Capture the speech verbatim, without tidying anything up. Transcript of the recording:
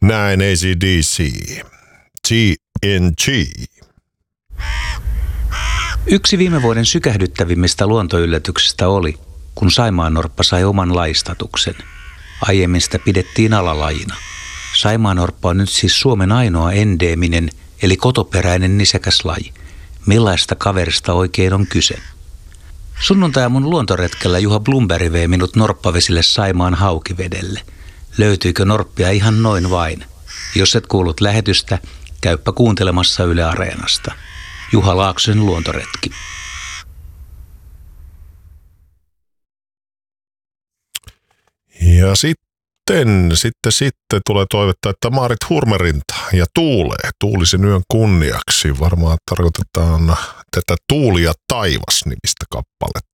Näin A C D C. T N G. Yksi viime vuoden sykähdyttävimmistä luontoyllätyksistä oli, kun saimaannorppa sai oman laistatuksen. Aiemmin sitä pidettiin alalajina. Saimaannorppa on nyt siis Suomen ainoa endeeminen, eli kotoperäinen nisäkäslaji. Millaista kaverista oikein on kyse? Sunnuntai-aamun luontoretkellä Juha Blomberg vei minut norppavesille Saimaan Haukivedelle. Löytyykö norppia ihan noin vain? Jos et kuullut lähetystä, käyppä kuuntelemassa Yle Areenasta. Juha Laaksosen luontoretki. Ja sitten, sitten, sitten tulee toivottaa, että Maarit Hurmerinta ja Tuulee, Tuulisen yön kunniaksi. Varmaan tarkoitetaan tätä Tuuli ja taivas -nimistä kappaletta.